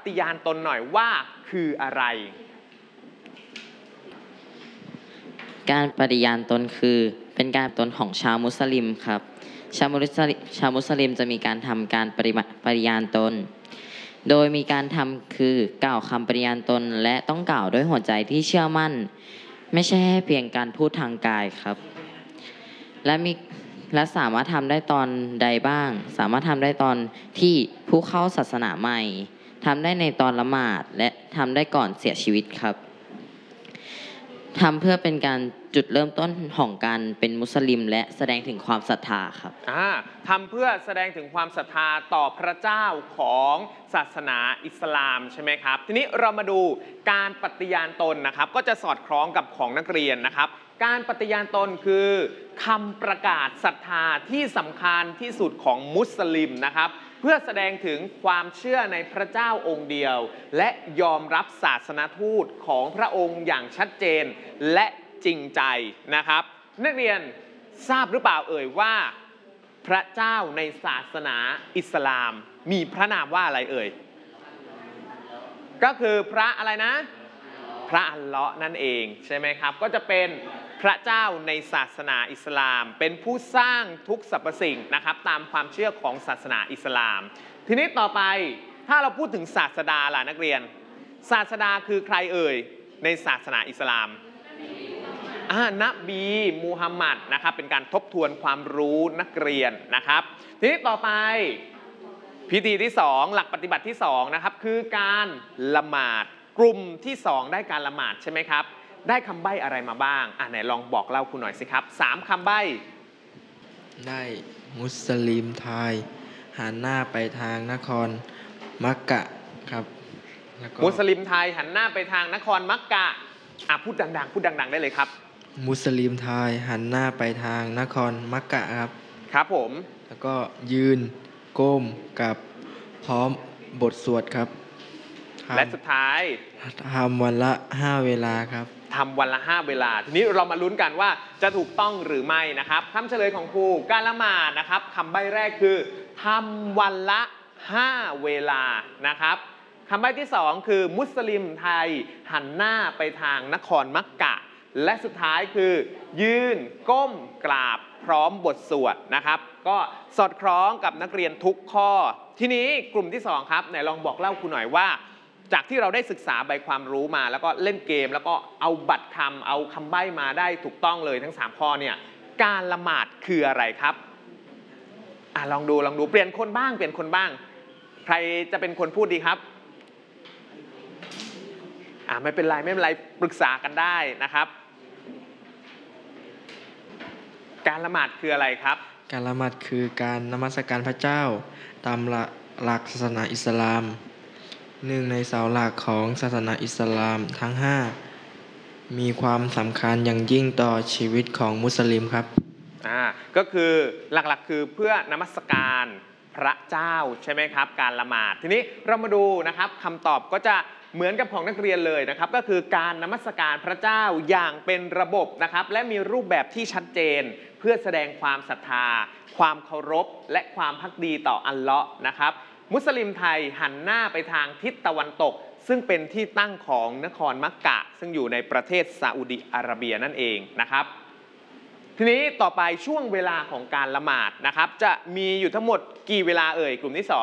ฏิญาณตนหน่อยว่าคืออะไรการปฏิญาณตนคือเป็นการตนของชาวมุสลิมครับชาวมุสลิมจะมีการทำการปฏิญาณตนโดยมีการทำคือกล่าวคำปฏิญาณตนและต้องกล่าวด้วยหัวใจที่เชื่อมั่นไม่ใช่เพียงการพูดทางกายครับและสามารถทำได้ตอนใดบ้างสามารถทำได้ตอนที่ผู้เข้าศาสนาใหม่ทำได้ในตอนละหมาดและทำได้ก่อนเสียชีวิตครับทำเพื่อเป็นการจุดเริ่มต้นของการเป็นมุสลิมและแสดงถึงความศรัทธาครับทำเพื่อแสดงถึงความศรัทธาต่อพระเจ้าของศาสนาอิสลามใช่ไหมครับทีนี้เรามาดูการปฏิญาณตนนะครับก็จะสอดคล้องกับของนักเรียนนะครับการปฏิญาณตนคือคำประกาศศรัทธาที่สำคัญที่สุดของมุสลิมนะครับเพื่อแสดงถึงความเชื่อในพระเจ้าองค์เดียวและยอมรับศาสนทูตของพระองค์อย่างชัดเจนและจริงใจนะครับนักเรียนทราบหรือเปล่าเอ่ยว่าพระเจ้าในศาสนาอิสลามมีพระนามว่าอะไรเอ่ยก็คือพระอะไรนะพระอัลเลาะห์นั่นเองใช่ไหมครับก็จะเป็นพระเจ้าในศาสนาอิสลามเป็นผู้สร้างทุกสรรพสิ่งนะครับตามความเชื่อของศาสนาอิสลามทีนี้ต่อไปถ้าเราพูดถึงศาสดาล่ะนักเรียนศาสดาคือใครเอ่ยในศาสนาอิสลามนบีมูฮัมหมัดนะครับเป็นการทบทวนความรู้นักเรียนนะครับทีนี้ต่อไปพิธีที่2หลักปฏิบัติที่2นะครับคือการละหมาดกลุ่มที่2ได้การละหมาดใช่ไหมครับได้คำใบ้อะไรมาบ้างไหนลองบอกเล่าคุณหน่อยสิครับ3คำใบ้ได้มุสลิมไทยหันหน้าไปทางนครมักกะครับมุสลิมไทยหันหน้าไปทางนครมักกะพูดดังๆพูดดังๆได้เลยครับมุสลิมไทยหันหน้าไปทางนครมักกะครับครับผมแล้วก็ยืนก้มกับพร้อมบทสวดครับและสุดท้ายทำวันละ5เวลาครับทำวันละ5เวลาทีนี้เรามาลุ้นกันว่าจะถูกต้องหรือไม่นะครับคำเฉลยของครูการละหมาดนะครับคำใบ้แรกคือทำวันละ5เวลานะครับคำใบ้ที่2คือมุสลิมไทยหันหน้าไปทางนครมักกะและสุดท้ายคือยืนก้มกราบพร้อมบทสวดนะครับก็สอดคล้องกับนักเรียนทุกข้อทีนี้กลุ่มที่2ครับไหนลองบอกเล่าครูหน่อยว่าจากที่เราได้ศึกษาใบความรู้มาแล้วก็เล่นเกมแล้วก็เอาบัตรคำเอาคำใบ้มาได้ถูกต้องเลยทั้ง3ข้อเนี่ยการละหมาดคืออะไรครับลองดูเปลี่ยนคนบ้างใครจะเป็นคนพูดดีครับไม่เป็นไรปรึกษากันได้นะครับการละหมาดคืออะไรครับการละหมาดคือการนมัสการพระเจ้าตามหลักศาสนาอิสลามหนึ่งในเสาหลักของศาสนาอิสลามทั้ง5มีความสำคัญอย่างยิ่งต่อชีวิตของมุสลิมครับก็คือหลักๆคือเพื่อนมัสการพระเจ้าใช่ไหมครับการละหมาดทีนี้เรามาดูนะครับคำตอบก็จะเหมือนกับของนักเรียนเลยนะครับก็คือการนมัสการพระเจ้าอย่างเป็นระบบนะครับและมีรูปแบบที่ชัดเจนเพื่อแสดงความศรัทธาความเคารพและความภักดีต่ออัลเลาะห์นะครับมุสลิมไทยหันหน้าไปทางทิศตะวันตกซึ่งเป็นที่ตั้งของนครมักกะซึ่งอยู่ในประเทศซาอุดิอาระเบียนั่นเองนะครับทีนี้ต่อไปช่วงเวลาของการละหมาดนะครับจะมีอยู่ทั้งหมดกี่เวลาเอ่ยกลุ่มที่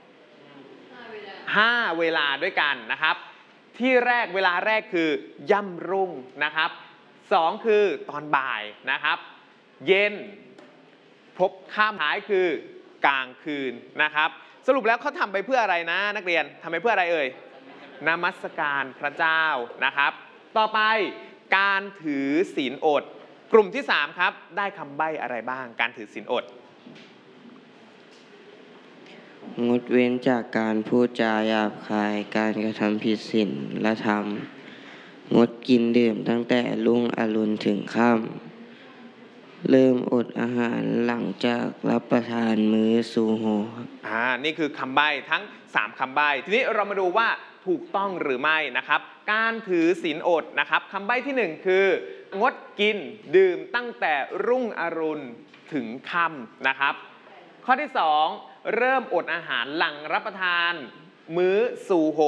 5เวลาด้วยกันนะครับที่แรกเวลาแรกคือย่ำรุ่งนะครับ2คือตอนบ่ายนะครับเย็นพบค่ำท้ายคือกลางคืนนะครับสรุปแล้วเขาทำไปเพื่ออะไรนะนักเรียนทำไปเพื่ออะไรเอ่ยนมัสการพระเจ้านะครับต่อไปการถือศีลอดกลุ่มที่3ครับได้คำใบ้อะไรบ้างการถือศีลอดงดเว้นจากการพูดจาหยาบคายการกระทำผิดศีลธรรมงดกินดื่มตั้งแต่รุ่งอรุณถึงค่ำเริ่มอดอาหารหลังจากรับประทานมื้อซูโฮครับนี่คือคำใบ้ทั้ง3คำใบ้ทีนี้เรามาดูว่าถูกต้องหรือไม่นะครับการถือศีลอดนะครับคำใบ้ที่1คืองดกินดื่มตั้งแต่รุ่งอรุณถึงค่ำนะครับข้อที่2เริ่มอดอาหารหลังรับประทานมื้อซูโฮ